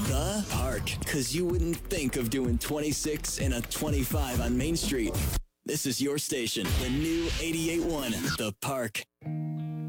The Park, because you wouldn't think of doing 26 and a 25 on Main Street. This is your station, the new 88.1 The Park.